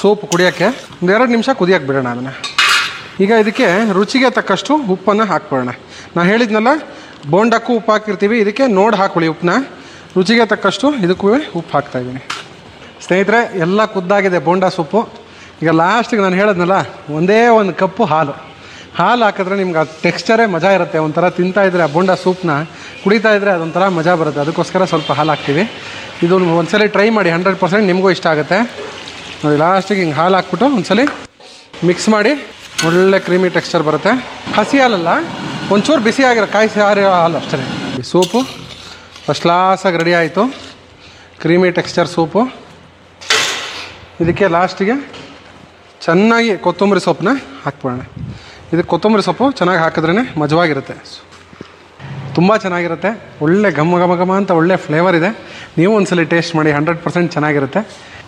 Soup ಕುಡಿಯೋಕ್ಕೆ ಒಂದು 2 ನಿಮಿಷ ಕುದಿಯೋಕ್ಕೆ ಬಿಡೋಣ ಅದನ್ನು. ಈಗ ಇದಕ್ಕೆ ರುಚಿಗೆ ತಕ್ಕಷ್ಟು ಉಪ್ಪನ್ನು ಹಾಕ್ಕೊಳ್ಳೋಣ. ನಾನು ಹೇಳಿದ್ನಲ್ಲ, ಬೋಂಡಕ್ಕೂ ಉಪ್ಪು ಹಾಕಿರ್ತೀವಿ, ಇದಕ್ಕೆ ನೋಡಿ ಹಾಕೊಳ್ಳಿ ಉಪ್ಪನ್ನ. ರುಚಿಗೆ ತಕ್ಕಷ್ಟು ಇದಕ್ಕೂ ಉಪ್ಪು ಹಾಕ್ತಾಯಿದ್ದೀನಿ. ಸ್ನೇಹಿತರೆ, ಎಲ್ಲ ಕುದ್ದಾಗಿದೆ ಬೋಂಡ ಸೊಪ್ಪು. ಈಗ ಲಾಸ್ಟಿಗೆ ನಾನು ಹೇಳಿದ್ನಲ್ಲ, ಒಂದೇ ಒಂದು ಕಪ್ಪು ಹಾಲು ಹಾಕಿದ್ರೆ ನಿಮ್ಗೆ ಆ ಟೆಕ್ಸ್ಚರೇ ಮಜಾ ಇರುತ್ತೆ. ಒಂಥರ ತಿಂತಾಯಿದ್ರೆ ಆ ಬೋಂಡ ಸೂಪ್ನ ಕುಡಿತಾಯಿದ್ರೆ ಅದೊಂಥರ ಮಜಾ ಬರುತ್ತೆ. ಅದಕ್ಕೋಸ್ಕರ ಸ್ವಲ್ಪ ಹಾಲು ಹಾಕ್ತೀವಿ. ಇದು ಒಂದ್ಸಲ ಟ್ರೈ ಮಾಡಿ, 100% ನಿಮಗೂ ಇಷ್ಟ ಆಗುತ್ತೆ ನೋಡಿ. ಲಾಸ್ಟಿಗೆ ಹಿಂಗೆ ಹಾಲು ಹಾಕ್ಬಿಟ್ಟು ಒಂದ್ಸಲ ಮಿಕ್ಸ್ ಮಾಡಿ, ಒಳ್ಳೆ ಕ್ರೀಮಿ ಟೆಕ್ಸ್ಚರ್ ಬರುತ್ತೆ. ಹಸಿ ಹಾಲಲ್ಲ, ಒಂಚೂರು ಬಿಸಿ ಆಗಿರೋ ಕಾಯಿಸಿ ಆರಿರೋ ಹಾಲು ಅಷ್ಟೇ. ಸೂಪು ಫಸ್ಟ್ ಕ್ಲಾಸಾಗಿ ರೆಡಿ ಆಯಿತು, ಕ್ರೀಮಿ ಟೆಕ್ಸ್ಚರ್ ಸೂಪು. ಇದಕ್ಕೆ ಲಾಸ್ಟಿಗೆ ಚೆನ್ನಾಗಿ ಕೊತ್ತಂಬರಿ ಸೊಪ್ಪನ್ನ ಹಾಕ್ಬಿಡೋಣ. ಇದಕ್ಕೆ ಕೊತ್ತಂಬರಿ ಸೊಪ್ಪು ಚೆನ್ನಾಗಿ ಹಾಕಿದ್ರೇ ಮಜವಾಗಿರುತ್ತೆ, ತುಂಬ ಚೆನ್ನಾಗಿರುತ್ತೆ. ಒಳ್ಳೆ ಘಮ ಘಮ ಘಮ ಅಂತ ಒಳ್ಳೆ ಫ್ಲೇವರ್ ಇದೆ. ನೀವು ಒಂದ್ಸಲ ಟೇಸ್ಟ್ ಮಾಡಿ, 100% ಚೆನ್ನಾಗಿರುತ್ತೆ.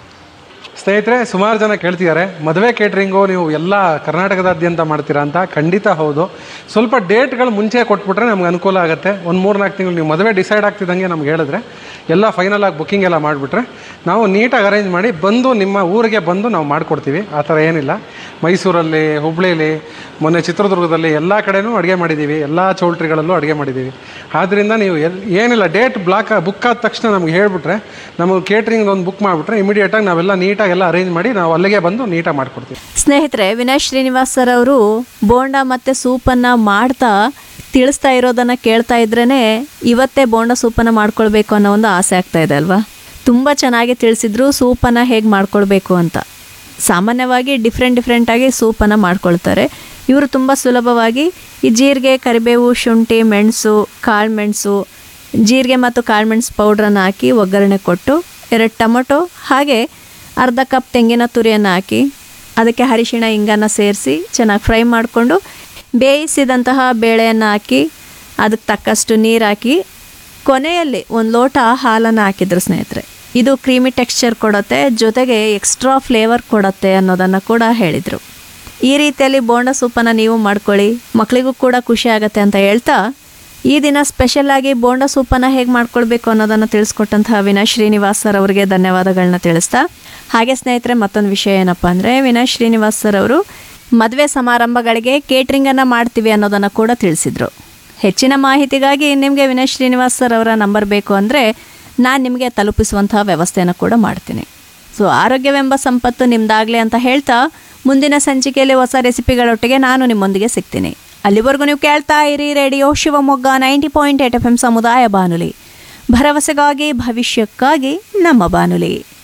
ಸ್ನೇಹಿತರೆ, ಸುಮಾರು ಜನ ಕೇಳ್ತಿದ್ದಾರೆ, ಮದುವೆ ಕೇಟ್ರಿಂಗು ನೀವು ಎಲ್ಲ ಕರ್ನಾಟಕದಾದ್ಯಂತ ಮಾಡ್ತೀರಾ ಅಂತ. ಖಂಡಿತ ಹೌದು. ಸ್ವಲ್ಪ ಡೇಟ್ಗಳು ಮುಂಚೆ ಕೊಟ್ಬಿಟ್ರೆ ನಮ್ಗೆ ಅನುಕೂಲ ಆಗುತ್ತೆ. ಒಂದು 3-4 ತಿಂಗಳು ನೀವು ಮದುವೆ ಡಿಸೈಡ್ ಆಗ್ತಿದ್ದಂಗೆ ನಮ್ಗೆ ಹೇಳಿದ್ರೆ, ಎಲ್ಲ ಫೈನಲ್ ಆಗಿ ಬುಕ್ಕಿಂಗ್ ಎಲ್ಲ ಮಾಡಿಬಿಟ್ರೆ ನಾವು ನೀಟಾಗಿ ಅರೇಂಜ್ ಮಾಡಿ ಬಂದು ನಿಮ್ಮ ಊರಿಗೆ ಬಂದು ನಾವು ಮಾಡಿಕೊಡ್ತೀವಿ. ಆ ಥರ ಏನಿಲ್ಲ. ಮೈಸೂರಲ್ಲಿ, ಹುಬ್ಳೀಲಿ, ಮೊನ್ನೆ ಚಿತ್ರದುರ್ಗದಲ್ಲಿ ಎಲ್ಲ ಕಡೆನೂ ಅಡುಗೆ ಮಾಡಿದ್ದೀವಿ, ಎಲ್ಲ ಚೌಲ್ಟ್ರಿಗಳಲ್ಲೂ ಅಡುಗೆ ಮಾಡಿದ್ದೀವಿ. ಆದ್ದರಿಂದ ನೀವು ಏನಿಲ್ಲ, ಡೇಟ್ ಬುಕ್ ಆದ ತಕ್ಷಣ ನಮ್ಗೆ ಹೇಳಿಬಿಟ್ರೆ, ನಮಗೆ ಕೇಟ್ರಿಂಗ್ ಒಂದು ಬುಕ್ ಮಾಡಿಬಿಟ್ರೆ ಇಮಿಡಿಯೇಟಾಗಿ ನಾವೆಲ್ಲ ನೀಟಾಗಿ ಎಲ್ಲ ಅರೇಂಜ್ ಮಾಡಿ ನಾವು ಅಲ್ಲಿಗೆ ಬಂದು ನೀಟಾಗಿ ಮಾಡಿಕೊಡ್ತೀವಿ. ಸ್ನೇಹಿತರೆ, ವಿನಯ್ ಶ್ರೀನಿವಾಸ್ ಸರ್ ಅವರು ಬೋಂಡ ಮತ್ತು ಸೂಪನ್ನು ಮಾಡ್ತಾ ತಿಳಿಸ್ತಾ ಇರೋದನ್ನು ಕೇಳ್ತಾ ಇದ್ರೇ ಇವತ್ತೇ ಬೋಂಡ ಸೂಪನ್ನು ಮಾಡ್ಕೊಳ್ಬೇಕು ಅನ್ನೋ ಒಂದು ಆಸೆ ಆಗ್ತಾ ಇದೆ ಅಲ್ವಾ. ತುಂಬ ಚೆನ್ನಾಗಿ ತಿಳಿಸಿದ್ರು ಸೂಪನ್ನು ಹೇಗೆ ಮಾಡ್ಕೊಳ್ಬೇಕು ಅಂತ. ಸಾಮಾನ್ಯವಾಗಿ ಡಿಫ್ರೆಂಟಾಗಿ ಸೂಪನ್ನು ಮಾಡ್ಕೊಳ್ತಾರೆ. ಇವರು ತುಂಬ ಸುಲಭವಾಗಿ ಈ ಜೀರಿಗೆ, ಕರಿಬೇವು, ಶುಂಠಿ, ಮೆಣಸು, ಕಾಳುಮೆಣಸು, ಜೀರಿಗೆ ಮತ್ತು ಕಾಳುಮೆಣಸು ಪೌಡ್ರನ್ನು ಹಾಕಿ ಒಗ್ಗರಣೆ ಕೊಟ್ಟು 2 ಟೊಮೊಟೊ ಹಾಗೆ ಅರ್ಧ ಕಪ್ ತೆಂಗಿನ ತುರಿಯನ್ನು ಹಾಕಿ ಅದಕ್ಕೆ ಅರಿಶಿಣ, ಹಿಂಗನ್ನು ಸೇರಿಸಿ ಚೆನ್ನಾಗಿ ಫ್ರೈ ಮಾಡಿಕೊಂಡು ಬೇಯಿಸಿದಂತಹ ಬೇಳೆಯನ್ನು ಹಾಕಿ ಅದಕ್ಕೆ ತಕ್ಕಷ್ಟು ನೀರು ಹಾಕಿ ಕೊನೆಯಲ್ಲಿ 1 ಲೋಟ ಹಾಲನ್ನು ಹಾಕಿದ್ರು ಸ್ನೇಹಿತರೆ. ಇದು ಕ್ರೀಮಿ ಟೆಕ್ಸ್ಚರ್ ಕೊಡುತ್ತೆ, ಜೊತೆಗೆ ಎಕ್ಸ್ಟ್ರಾ ಫ್ಲೇವರ್ ಕೊಡುತ್ತೆ ಅನ್ನೋದನ್ನು ಕೂಡ ಹೇಳಿದರು. ಈ ರೀತಿಯಲ್ಲಿ ಬೋಂಡ ಸೂಪನ್ನು ನೀವು ಮಾಡ್ಕೊಳ್ಳಿ, ಮಕ್ಕಳಿಗೂ ಕೂಡ ಖುಷಿ ಆಗುತ್ತೆ ಅಂತ ಹೇಳ್ತಾ, ಈ ದಿನ ಸ್ಪೆಷಲ್ಲಾಗಿ ಬೋಂಡ ಸೂಪನ್ನು ಹೇಗೆ ಮಾಡ್ಕೊಳ್ಬೇಕು ಅನ್ನೋದನ್ನು ತಿಳಿಸ್ಕೊಟ್ಟಂತಹ ವಿನಯ್ ಶ್ರೀನಿವಾಸ್ ಸರ್ ಅವರಿಗೆ ಧನ್ಯವಾದಗಳನ್ನ ತಿಳಿಸ್ತಾ, ಹಾಗೆ ಸ್ನೇಹಿತರೆ ಮತ್ತೊಂದು ವಿಷಯ ಏನಪ್ಪ ಅಂದರೆ, ವಿನಯ್ ಶ್ರೀನಿವಾಸ್ ಸರ್ ಅವರು ಮದುವೆ ಸಮಾರಂಭಗಳಿಗೆ ಕೇಟ್ರಿಂಗನ್ನು ಮಾಡ್ತೀವಿ ಅನ್ನೋದನ್ನು ಕೂಡ ತಿಳಿಸಿದರು. ಹೆಚ್ಚಿನ ಮಾಹಿತಿಗಾಗಿ ನಿಮಗೆ ವಿನಯ್ ಶ್ರೀನಿವಾಸ್ ಸರ್ ಅವರ ನಂಬರ್ ಬೇಕು ಅಂದರೆ ನಾನು ನಿಮಗೆ ತಲುಪಿಸುವಂತಹ ವ್ಯವಸ್ಥೆಯನ್ನು ಕೂಡ ಮಾಡ್ತೀನಿ. ಸೊ ಆರೋಗ್ಯವೆಂಬ ಸಂಪತ್ತು ನಿಮ್ಮದಾಗಲಿ ಅಂತ ಹೇಳ್ತಾ, ಮುಂದಿನ ಸಂಚಿಕೆಯಲ್ಲಿ ಹೊಸ ರೆಸಿಪಿಗಳೊಟ್ಟಿಗೆ ನಾನು ನಿಮ್ಮೊಂದಿಗೆ ಸಿಗ್ತೀನಿ. ಅಲ್ಲಿವರೆಗೂ ನೀವು ಕೇಳ್ತಾ ಇರಿ ರೇಡಿಯೋ ಶಿವಮೊಗ್ಗ 90.8 FM ಸಮುದಾಯ ಬಾನುಲಿ, ಭರವಸೆಗಾಗಿ ಭವಿಷ್ಯಕ್ಕಾಗಿ ನಮ್ಮ ಬಾನುಲಿ.